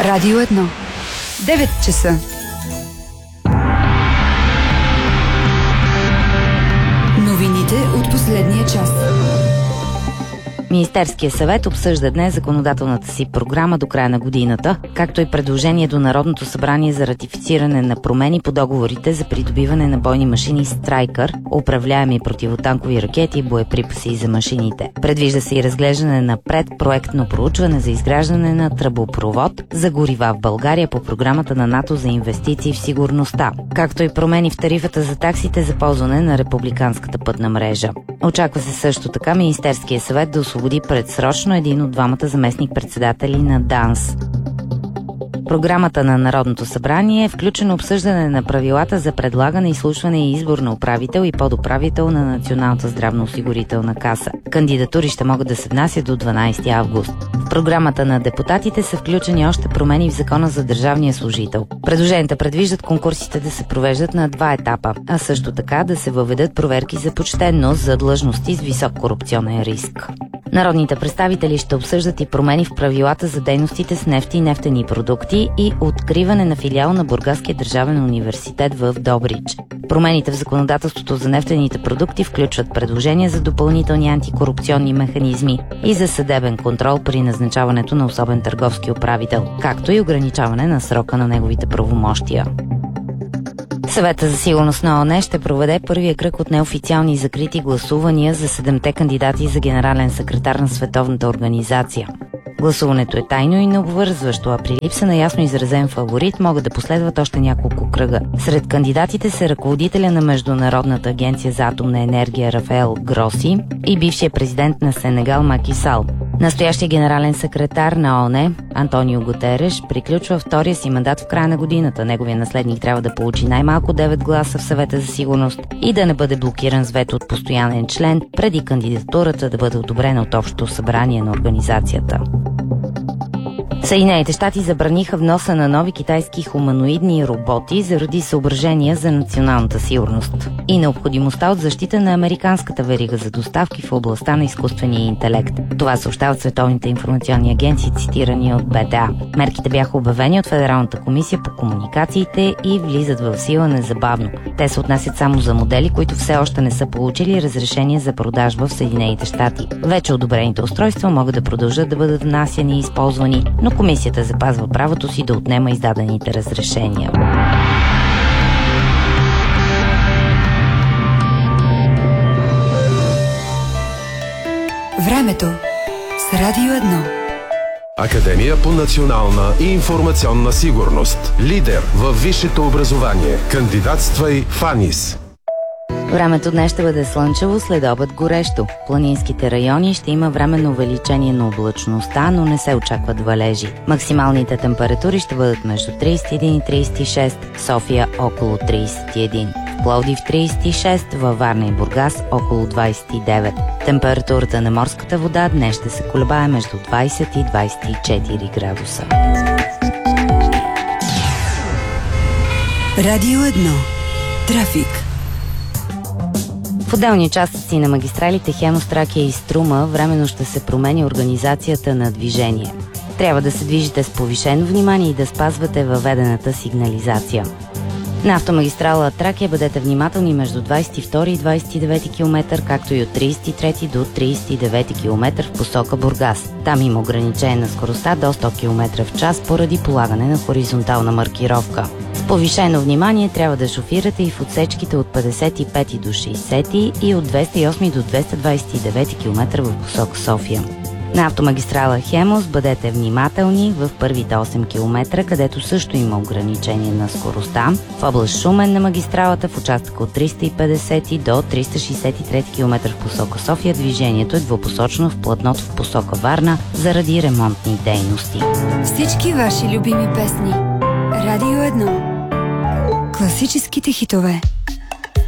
Радио 1. 9 часа. Новините от последния час. Министерския съвет обсъжда днес законодателната си програма до края на годината, както и предложение до Народното събрание за ратифициране на промени по договорите за придобиване на бойни машини Страйкър, управляеми противотанкови ракети и боеприпаси за машините. Предвижда се и разглеждане на предпроектно проучване за изграждане на тръбопровод за горива в България по програмата на НАТО за инвестиции в сигурността, както и промени в тарифата за таксите за ползване на републиканската пътна мрежа. Очаква се също така Министерския съвет да освободи предсрочно един от двамата заместник-председатели на ДАНС. Програмата на Народното събрание е включено обсъждане на правилата за предлагане, изслушване и избор на управител и подуправител на Националната здравноосигурителна каса. Кандидатури ще могат да се внасят до 12 август. В програмата на депутатите са включени още промени в Закона за държавния служител. Предложенията предвиждат конкурсите да се провеждат на 2 етапа, а също така да се въведат проверки за почтенност за длъжности с висок корупционен риск. Народните представители ще обсъждат и промени в правилата за дейностите с нефт и нефтени продукти и откриване на филиал на Бургаския държавен университет в Добрич. Промените в законодателството за нефтените продукти включват предложения за допълнителни антикорупционни механизми и за съдебен контрол при назначаването на особен търговски управител, както и ограничаване на срока на неговите правомощия. Съвета за сигурност на ООН ще проведе първия кръг от неофициални и закрити гласувания за 7-те кандидати за генерален секретар на Световната организация. Гласуването е тайно и необвързващо, а при липса на ясно изразен фаворит могат да последват още няколко кръга. Сред кандидатите са ръководителя на Международната агенция за атомна енергия Рафаел Гроси и бившия президент на Сенегал Маки Сал. Настоящия генерален секретар на ООН Антонио Гутереш приключва втория си мандат в края на годината. Неговия наследник трябва да получи най-малко 9 гласа в Съвета за сигурност и да не бъде блокиран с вето от постоянен член, преди кандидатурата да бъде одобрена от Общото събрание на организацията. Съединените щати забраниха вноса на нови китайски хуманоидни роботи заради съображения за националната сигурност и необходимостта от защита на американската верига за доставки в областта на изкуствения интелект. Това съобщават световните информационни агенции, цитирани от БТА. Мерките бяха обявени от Федералната комисия по комуникациите и влизат в сила незабавно. Те се отнасят само за модели, които все още не са получили разрешение за продажба в Съединените щати. Вече одобрените устройства могат да продължат да бъдат внасяни и използвани, но комисията запазва правото си да отнема издадените разрешения. Времето с Радио 1. Академия по национална и информационна сигурност. Лидер във висшето образование. Кандидатствай в АНИС. Времето днес ще бъде слънчево, след обед горещо. В планинските райони ще има временно увеличение на облачността, но не се очакват валежи. Максималните температури ще бъдат между 31 и 36, София около 31, в Пловдив 36, във Варна и Бургас около 29. Температурата на морската вода днес ще се колебае между 20 и 24 градуса. Радио 1. Трафик. В отделни части на магистралите Хемус, Тракия и Струма временно ще се промени организацията на движение. Трябва да се движите с повишено внимание и да спазвате въведената сигнализация. На автомагистрала Тракия бъдете внимателни между 22 и 29 км, както и от 33 до 39 км в посока Бургас. Там има ограничение на скоростта до 100 км в час поради полагане на хоризонтална маркировка. С повишено внимание трябва да шофирате и в отсечките от 55 до 60 и от 208 до 229 км в посока София. На автомагистрала Хемус бъдете внимателни в първите 8 км, където също има ограничение на скоростта. В област Шумен на магистралата в участъка от 350 до 363 км в посока София движението е двупосочно в платното в посока Варна заради ремонтни дейности. Всички ваши любими песни. Радио 1. Класическите хитове.